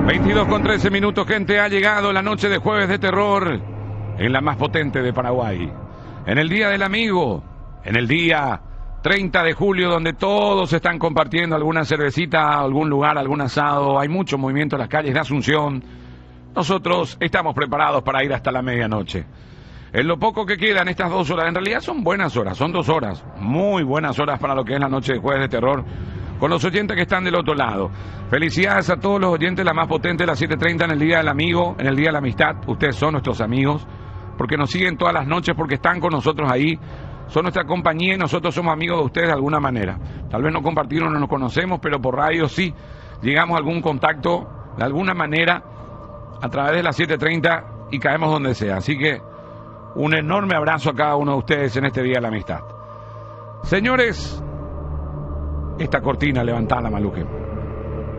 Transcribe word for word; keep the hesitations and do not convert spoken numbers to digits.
veintidós con trece minutos, gente, ha llegado la noche de Jueves de Terror en la más potente de Paraguay. En el Día del Amigo, en el día treinta de julio, donde todos están compartiendo alguna cervecita, algún lugar, algún asado. Hay mucho movimiento en las calles de Asunción. Nosotros estamos preparados para ir hasta la medianoche. En lo poco que quedan estas dos horas, en realidad son buenas horas, son dos horas, muy buenas horas para lo que es la noche de Jueves de Terror, con los oyentes que están del otro lado. Felicidades a todos los oyentes, la más potente de las siete treinta en el Día del Amigo, en el Día de la Amistad. Ustedes son nuestros amigos, porque nos siguen todas las noches, porque están con nosotros ahí, son nuestra compañía y nosotros somos amigos de ustedes de alguna manera. Tal vez no compartieron, no nos conocemos, pero por radio sí llegamos a algún contacto de alguna manera a través de las siete treinta y caemos donde sea. Así que un enorme abrazo a cada uno de ustedes en este Día de la Amistad. Señores, esta cortina levantada, Maluque.